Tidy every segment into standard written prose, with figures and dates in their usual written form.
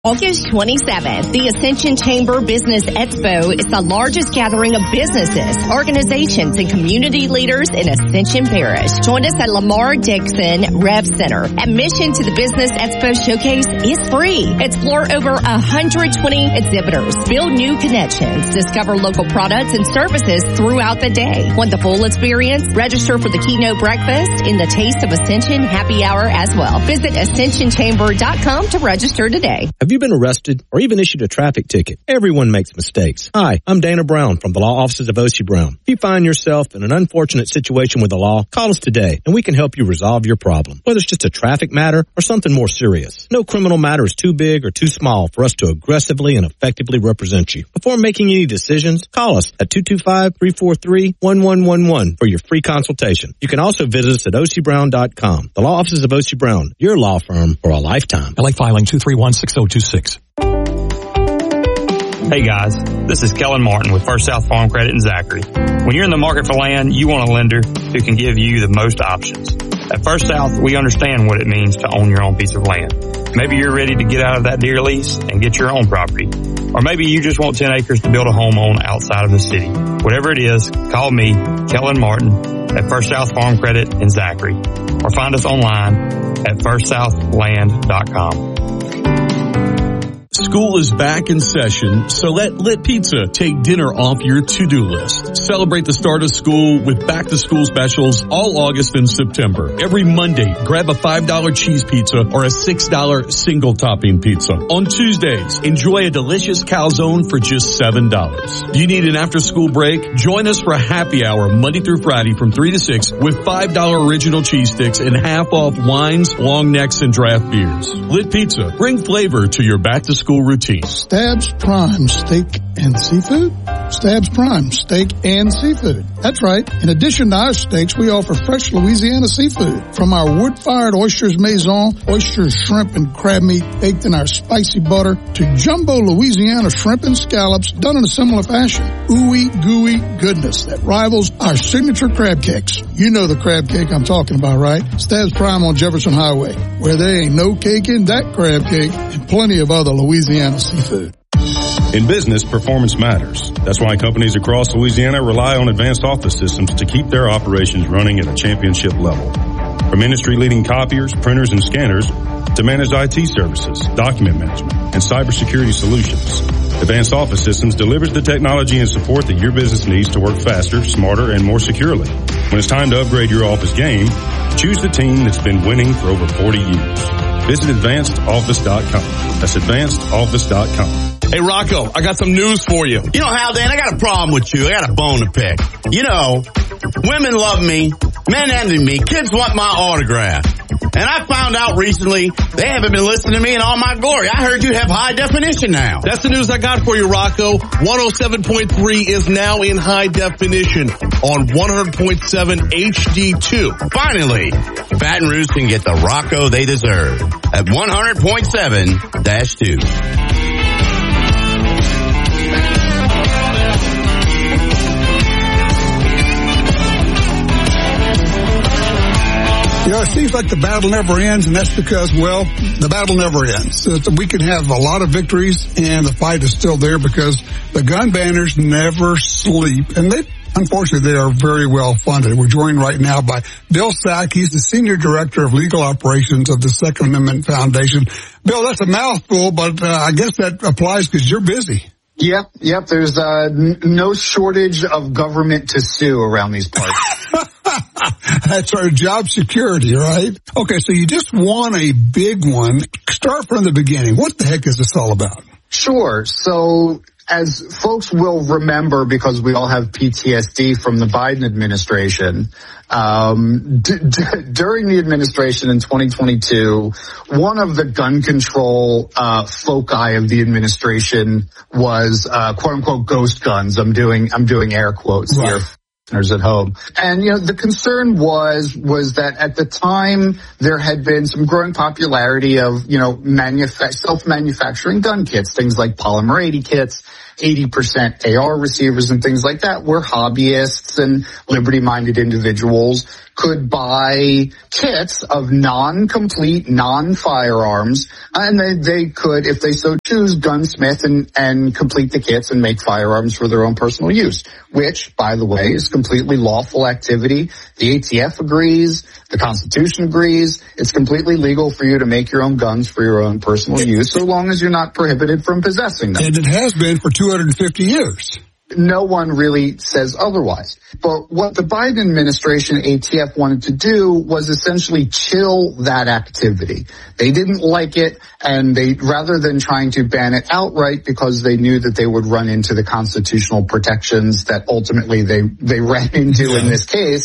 August 27th, the Ascension Chamber Business Expo is the largest gathering of businesses, organizations, and community leaders in Ascension Parish. Join us at Lamar Dixon Rev Center. Admission to the Business Expo Showcase is free. Explore over 120 exhibitors, build new connections, discover local products and services throughout the day. Want the full experience? Register for the keynote breakfast in the Taste of Ascension happy hour as well. Visit ascensionchamber.com to register today. Have you been arrested or even issued a traffic ticket? Everyone makes mistakes. Hi, I'm Dana Brown from the law offices of O.C. Brown. If you find yourself in an unfortunate situation with the law, call us today and we can help you resolve your problem, whether it's just a traffic matter or something more serious. No criminal matter is too big or too small for us to aggressively and effectively represent you. Before making any decisions, call us at 225-343-1111 for your free consultation. You can also visit us at ocbrown.com. The law offices of O.C. Brown, your law firm for a lifetime. LA filing 2316026. Hey guys, this is Kellen Martin with First South Farm Credit in Zachary. When you're in the market for land, you want a lender who can give you the most options. At First South, we understand what it means to own your own piece of land. Maybe you're ready to get out of that deer lease and get your own property. Or maybe you just want 10 acres to build a home on outside of the city. Whatever it is, call me, Kellen Martin, at First South Farm Credit in Zachary. Or find us online at firstsouthland.com. School is back in session, so let Lit Pizza take dinner off your to-do list. Celebrate the start of school with back-to-school specials all August and September. Every Monday, grab a $5 cheese pizza or a $6 single-topping pizza. On Tuesdays, enjoy a delicious calzone for just $7. You need an after-school break? Join us for a happy hour Monday through Friday from 3 to 6 with $5 original cheese sticks and half-off wines, long necks, and draft beers. Lit Pizza, bring flavor to your back-to-school routine. Stabs Prime Steak and Seafood? Stabs Prime Steak and Seafood. That's right. In addition to our steaks, we offer fresh Louisiana seafood. From our wood-fired oysters maison, oysters, shrimp, and crab meat baked in our spicy butter, to jumbo Louisiana shrimp and scallops done in a similar fashion. Ooey gooey goodness that rivals our signature crab cakes. You know the crab cake I'm talking about, right? Stabs Prime on Jefferson Highway, where there ain't no cake in that crab cake, and plenty of other Louisiana seafood. In business, performance matters. That's why companies across Louisiana rely on advanced office systems to keep their operations running at a championship level. From industry-leading copiers, printers, and scanners to managed IT services, document management, and cybersecurity solutions, Advanced Office Systems delivers the technology and support that your business needs to work faster, smarter, and more securely. When it's time to upgrade your office game, choose the team that's been winning for over 40 years. Visit AdvancedOffice.com. That's AdvancedOffice.com. Hey, Rocco, I got some news for you. You know, Hal, Dan, I got a problem with you. I got a bone to pick. You know, women love me, men envy me, kids want my autograph. And I found out recently they haven't been listening to me in all my glory. I heard you have high definition now. That's the news I got for you, Rocco. 107.3 is now in high definition on 100.7 HD2. Finally, Baton Rouge can get the Rocco they deserve at 100.7-2. You know, it seems like the battle never ends, and that's because, well, the battle never ends. So we can have a lot of victories, and the fight is still there because the gun banners never sleep. And unfortunately, they are very well funded. We're joined right now by Bill Sack. He's the Senior Director of Legal Operations of the Second Amendment Foundation. Bill, that's a mouthful, but I guess that applies because you're busy. Yep. There's no shortage of government to sue around these parts. That's our job security, right? Okay, so you just won a big one. Start from the beginning. What the heck is this all about? Sure. So as folks will remember, because we all have PTSD from the Biden administration, during the administration in 2022, one of the gun control foci of the administration was quote unquote ghost guns. I'm doing air quotes here. At home. And, you know, the concern was that at the time there had been some growing popularity of, you know, self-manufacturing gun kits, things like polymer 80 kits, 80% AR receivers and things like that, where hobbyists and liberty-minded individuals could buy kits of non-complete, non-firearms, and they could, if they so choose, gunsmith and complete the kits and make firearms for their own personal use, which, by the way, is completely lawful activity. The ATF agrees. The Constitution agrees. It's completely legal for you to make your own guns for your own personal use, so long as you're not prohibited from possessing them. And it has been for 250 years. No one really says otherwise. But what the Biden administration, ATF, wanted to do was essentially chill that activity. They didn't like it, and they, rather than trying to ban it outright because they knew that they would run into the constitutional protections that ultimately they ran into in this case,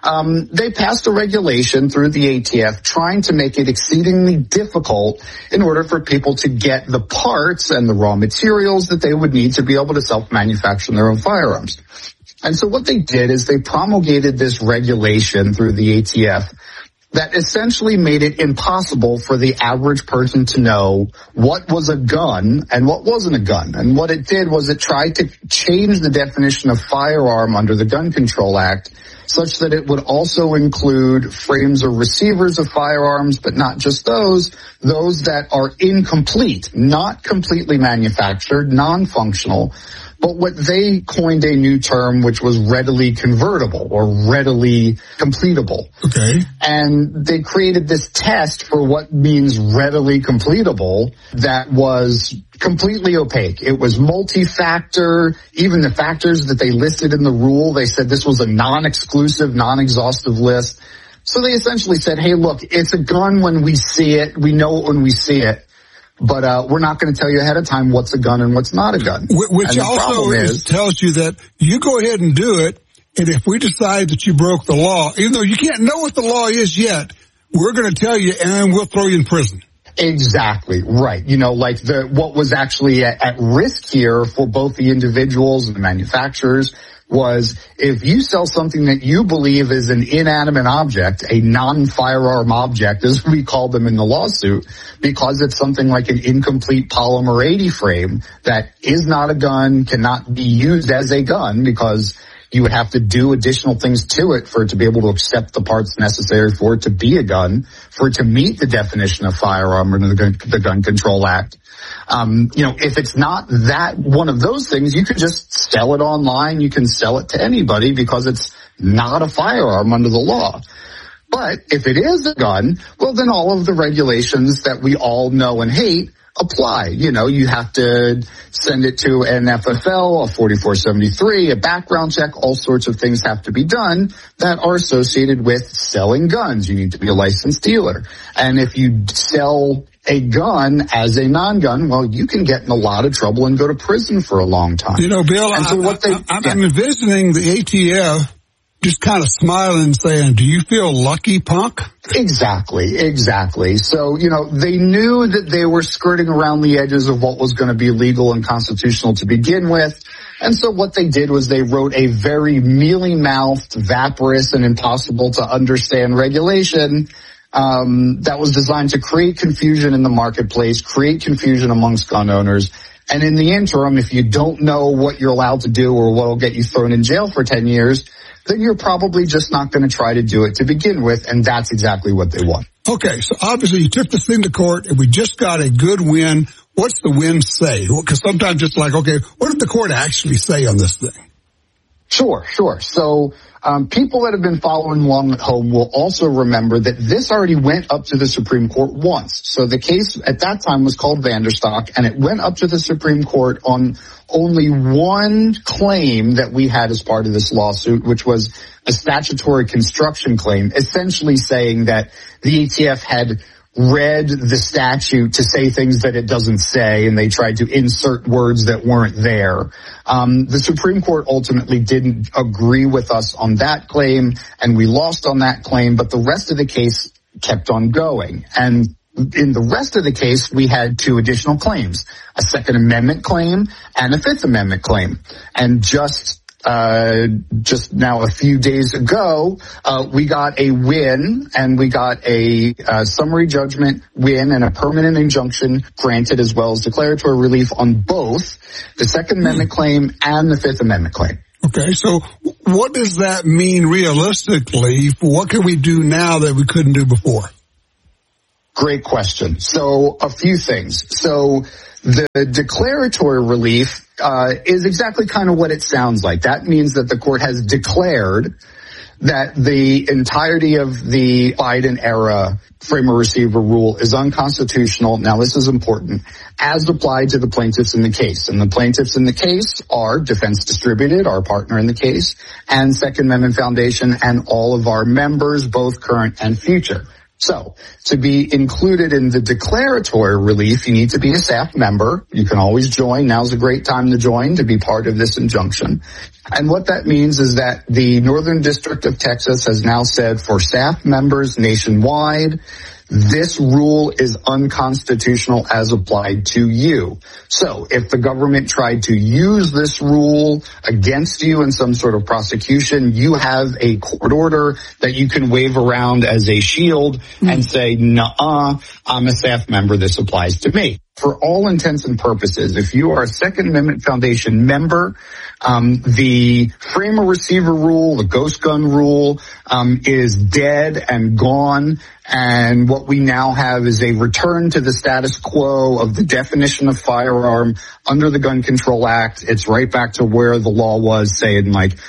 they passed a regulation through the ATF trying to make it exceedingly difficult in order for people to get the parts and the raw materials that they would need to be able to self-manufacture their own firearms. And so what they did is they promulgated this regulation through the ATF that essentially made it impossible for the average person to know what was a gun and what wasn't a gun. And what it did was it tried to change the definition of firearm under the Gun Control Act such that it would also include frames or receivers of firearms, but not just those that are incomplete, not completely manufactured, non-functional, but what they coined a new term, which was readily convertible or readily completable. Okay. And they created this test for what means readily completable that was completely opaque. It was multi-factor. Even the factors that they listed in the rule, they said this was a non-exclusive, non-exhaustive list. So they essentially said, hey, look, it's a gun when we see it. We know it when we see it. But we're not going to tell you ahead of time what's a gun and what's not a gun. Which also tells you that you go ahead and do it, and if we decide that you broke the law, even though you can't know what the law is yet, we're going to tell you, and we'll throw you in prison. Exactly, right. You know, like what was actually at risk here for both the individuals and the manufacturers was if you sell something that you believe is an inanimate object, a non-firearm object, as we call them in the lawsuit, because it's something like an incomplete polymer 80 frame that is not a gun, cannot be used as a gun because you would have to do additional things to it for it to be able to accept the parts necessary for it to be a gun, for it to meet the definition of firearm under the Gun Control Act. You know, if it's not that one of those things, you could just sell it online. You can sell it to anybody because it's not a firearm under the law. But if it is a gun, well, then all of the regulations that we all know and hate apply. You know, you have to send it to an FFL, a 4473, a background check, all sorts of things have to be done that are associated with selling guns. You need to be a licensed dealer. And if you sell a gun as a non-gun, well, you can get in a lot of trouble and go to prison for a long time. You know, Bill, I'm envisioning the ATF just kind of smiling and saying, do you feel lucky, punk? Exactly. So, you know, they knew that they were skirting around the edges of what was going to be legal and constitutional to begin with. And so what they did was they wrote a very mealy-mouthed, vaporous, and impossible to understand regulation that was designed to create confusion in the marketplace, create confusion amongst gun owners. And in the interim, if you don't know what you're allowed to do or what will get you thrown in jail for 10 years, then you're probably just not going to try to do it to begin with, and that's exactly what they want. Okay, so obviously you took this thing to court, and we just got a good win. What's the win say? Because sometimes it's like, okay, what did the court actually say on this thing? Sure. So people that have been following along at home will also remember that this already went up to the Supreme Court once. So the case at that time was called Vanderstock, and it went up to the Supreme Court on only one claim that we had as part of this lawsuit, which was a statutory construction claim, essentially saying that the ATF had read the statute to say things that it doesn't say, and they tried to insert words that weren't there. The Supreme Court ultimately didn't agree with us on that claim, and we lost on that claim, but the rest of the case kept on going. And in the rest of the case, we had two additional claims, a Second Amendment claim and a Fifth Amendment claim. And just just now a few days ago, we got a win, and we got a summary judgment win and a permanent injunction granted, as well as declaratory relief on both the Second Amendment claim and the Fifth Amendment claim. Okay, so what does that mean realistically? What can we do now that we couldn't do before? Great question. So a few things. So the declaratory relief is exactly kind of what it sounds like. That means that the court has declared that the entirety of the Biden era framer-receiver rule is unconstitutional. Now, this is important, as applied to the plaintiffs in the case. And the plaintiffs in the case are Defense Distributed, our partner in the case, and Second Amendment Foundation, and all of our members, both current and future. So, to be included in the declaratory relief, you need to be a SAF member. You can always join. Now's a great time to join, to be part of this injunction. And what that means is that the Northern District of Texas has now said for SAF members nationwide, this rule is unconstitutional as applied to you. So if the government tried to use this rule against you in some sort of prosecution, you have a court order that you can wave around as a shield and say, nuh-uh, I'm a SAF member, this applies to me. For all intents and purposes, if you are a Second Amendment Foundation member, the framer-receiver rule, the ghost gun rule, is dead and gone. And what we now have is a return to the status quo of the definition of firearm under the Gun Control Act. It's right back to where the law was, say, in like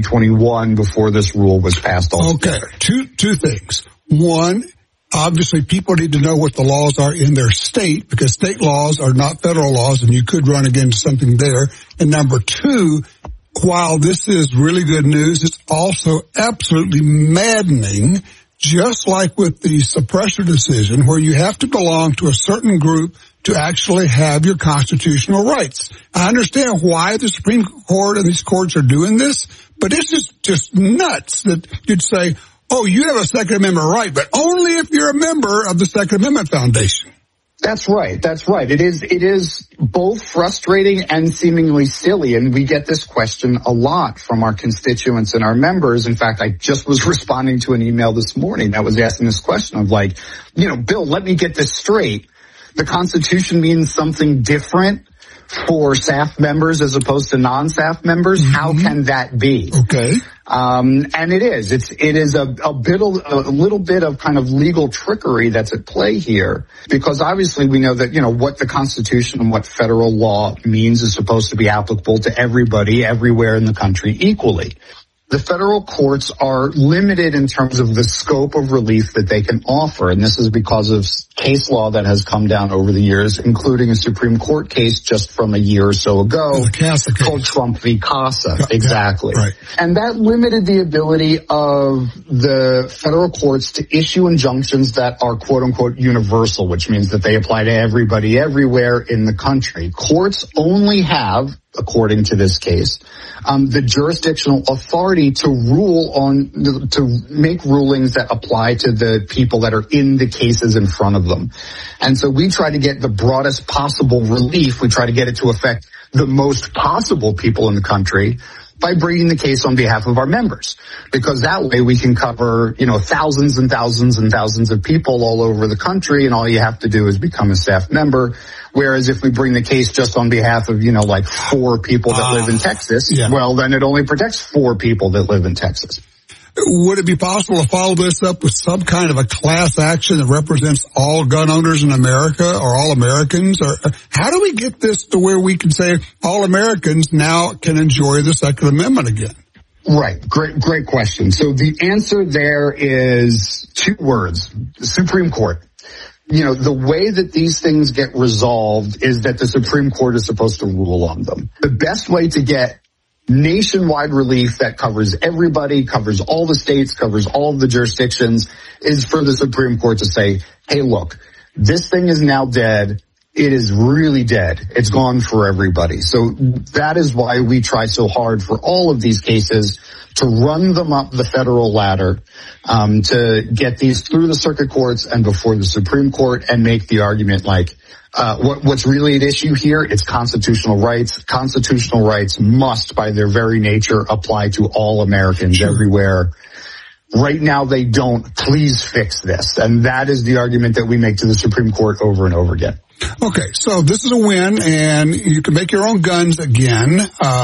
2021 before this rule was passed altogether. Okay, two things. One, obviously, people need to know what the laws are in their state, because state laws are not federal laws, and you could run against something there. And number two, while this is really good news, it's also absolutely maddening, just like with the suppressor decision, where you have to belong to a certain group to actually have your constitutional rights. I understand why the Supreme Court and these courts are doing this, but this is just nuts that you'd say, oh, you have a Second Amendment right, but only if you're a member of the Second Amendment Foundation. That's right. That's right. It is both frustrating and seemingly silly. And we get this question a lot from our constituents and our members. In fact, I just was responding to an email this morning that was asking this question of like, Bill, let me get this straight. The Constitution means something different for SAF members as opposed to non-SAF members. Mm-hmm. How can that be? Okay. And it is. It is a little bit of kind of legal trickery that's at play here, because obviously we know that, what the Constitution and what federal law means is supposed to be applicable to everybody, everywhere in the country equally. The federal courts are limited in terms of the scope of relief that they can offer, and this is because of case law that has come down over the years, including a Supreme Court case just from a year or so ago called Trump v. Casa. Exactly. Right. And that limited the ability of the federal courts to issue injunctions that are quote-unquote universal, which means that they apply to everybody everywhere in the country. Courts only have, according to this case, the jurisdictional authority to to make rulings that apply to the people that are in the cases in front of them. And so we try to get the broadest possible relief. We try to get it to affect the most possible people in the country by bringing the case on behalf of our members, because that way we can cover, thousands and thousands and thousands of people all over the country, and all you have to do is become a SAF member. Whereas if we bring the case just on behalf of, like 4 people that live in Texas, well, then it only protects 4 people that live in Texas. Would it be possible to follow this up with some kind of a class action that represents all gun owners in America or all Americans? Or how do we get this to where we can say all Americans now can enjoy the Second Amendment again? Right. Great question. So the answer there is 2 words: the Supreme Court. The way that these things get resolved is that the Supreme Court is supposed to rule on them. The best way to get nationwide relief that covers everybody, covers all the states, covers all of the jurisdictions, is for the Supreme Court to say, hey, look, this thing is now dead. it is really dead. It's gone for everybody. So that is why we try so hard for all of these cases to run them up the federal ladder, to get these through the circuit courts and before the Supreme Court and make the argument like, what's really at issue here? It's constitutional rights. Constitutional rights must, by their very nature, apply to all Americans everywhere. Right now they don't. Please fix this. And that is the argument that we make to the Supreme Court over and over again. Okay, so this is a win, and you can make your own guns again.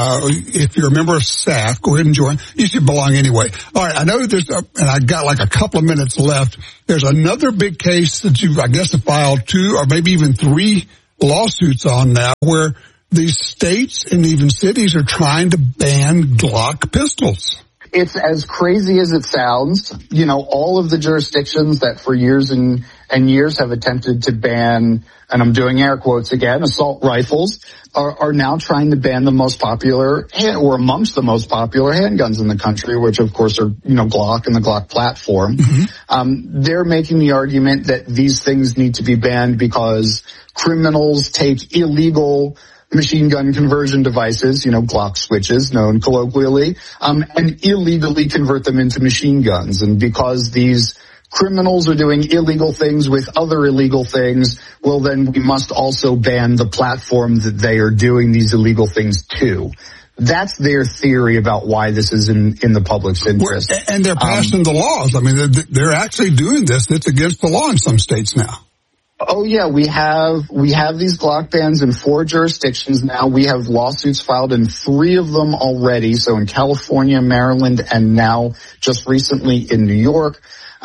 If you're a member of SAF, go ahead and join. You should belong anyway. All right, I know and I got like a couple of minutes left. There's another big case that you, I guess, have filed 2 or maybe even 3 lawsuits on now, where these states and even cities are trying to ban Glock pistols. It's as crazy as it sounds. You know, all of the jurisdictions that for years and years have attempted to ban, and I'm doing air quotes again, assault rifles, are now trying to ban the most popular, or amongst the most popular handguns in the country, which of course are, Glock and the Glock platform. Mm-hmm. They're making the argument that these things need to be banned because criminals take illegal machine gun conversion devices, Glock switches, known colloquially, and illegally convert them into machine guns. And because these criminals are doing illegal things with other illegal things, well, then we must also ban the platform that they are doing these illegal things to. That's their theory about why this is in the public's interest. And they're passing the laws. I mean, they're actually doing this. It's against the law in some states now. Oh yeah, we have these Glock bans in 4 jurisdictions now. We have lawsuits filed in 3 of them already. So in California, Maryland, and now just recently in New York.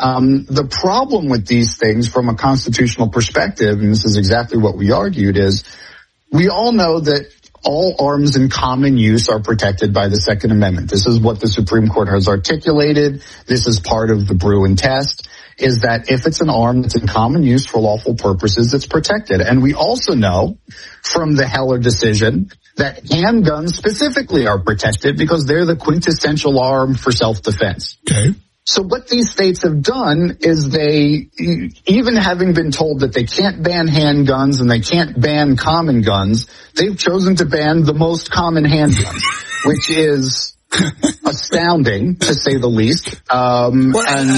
The problem with these things from a constitutional perspective, and this is exactly what we argued, is we all know that all arms in common use are protected by the Second Amendment. This is what the Supreme Court has articulated. This is part of the Bruin test, is that if it's an arm that's in common use for lawful purposes, it's protected. And we also know from the Heller decision that handguns specifically are protected because they're the quintessential arm for self-defense. Okay. So what these states have done is they, even having been told that they can't ban handguns and they can't ban common guns, they've chosen to ban the most common handguns, which is astounding, to say the least. I'm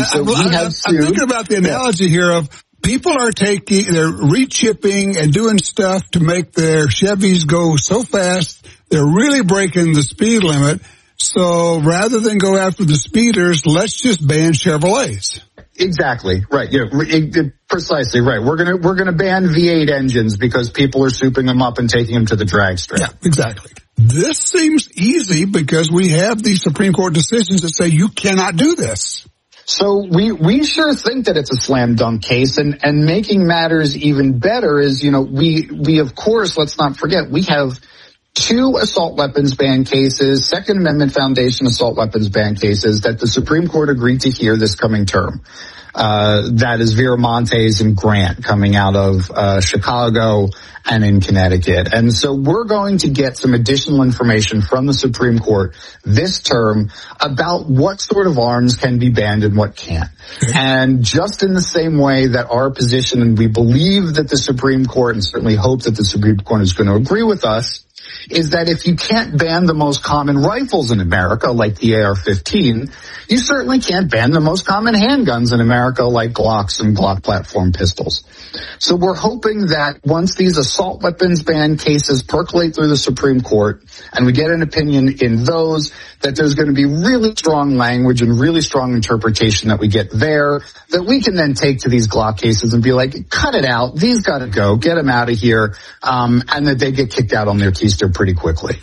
thinking about the analogy here of people are they're rechipping and doing stuff to make their Chevys go so fast, they're really breaking the speed limit. So rather than go after the speeders, let's just ban Chevrolets. Exactly. Right. Yeah. Precisely right. We're gonna ban V8 engines because people are souping them up and taking them to the drag strip. Yeah, exactly. This seems easy because we have these Supreme Court decisions that say you cannot do this. So we sure think that it's a slam dunk case, and making matters even better is, we of course, let's not forget, we have 2 assault weapons ban cases, Second Amendment Foundation assault weapons ban cases that the Supreme Court agreed to hear this coming term. That is Viramontes and Grant coming out of Chicago and in Connecticut. And so we're going to get some additional information from the Supreme Court this term about what sort of arms can be banned and what can't. And just in the same way that our position, and we believe that the Supreme Court, and certainly hope that the Supreme Court is going to agree with us, is that if you can't ban the most common rifles in America, like the AR-15, you certainly can't ban the most common handguns in America, like Glocks and Glock platform pistols. So we're hoping that once these assault weapons ban cases percolate through the Supreme Court, and we get an opinion in those, that there's going to be really strong language and really strong interpretation that we get there, that we can then take to these Glock cases and be like, cut it out, these got to go, get them out of here, and that they get kicked out on their keister pretty quickly.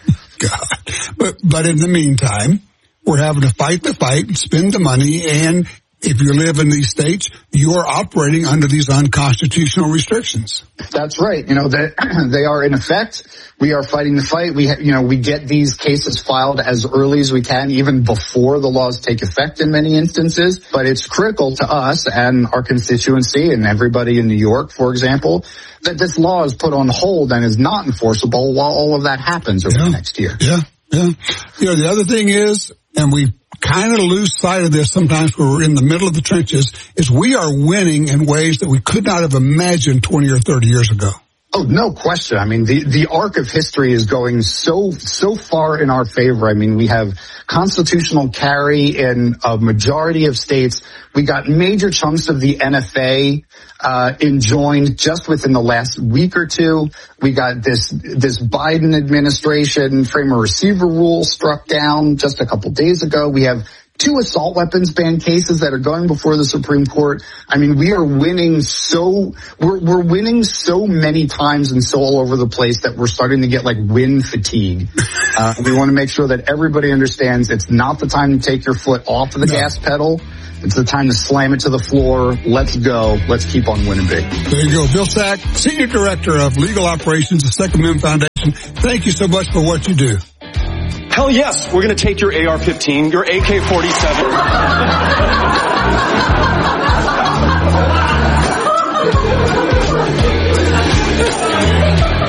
God. But in the meantime, we're having to fight the fight and spend the money, and if you live in these states, you're operating under these unconstitutional restrictions. That's right. They are in effect. We are fighting the fight. We get these cases filed as early as we can, even before the laws take effect in many instances. But it's critical to us and our constituency and everybody in New York, for example, that this law is put on hold and is not enforceable while all of that happens over the next year. Yeah. The other thing is, and we kind of lose sight of this sometimes when we're in the middle of the trenches, is we are winning in ways that we could not have imagined 20 or 30 years ago. Oh, no question. I mean, the arc of history is going so far in our favor. I mean, we have constitutional carry in a majority of states. We got major chunks of the NFA enjoined just within the last week or two. We got this Biden administration framer receiver rule struck down just a couple days ago. We have 2 assault weapons ban cases that are going before the Supreme Court. I mean, we are winning we're winning so many times and so all over the place that we're starting to get like win fatigue. We want to make sure that everybody understands it's not the time to take your foot off of the gas pedal. It's the time to slam it to the floor. Let's go. Let's keep on winning big. There you go. Bill Sack, Senior Director of Legal Operations at Second Amendment Foundation. Thank you so much for what you do. Hell yes, we're going to take your AR-15, your AK-47.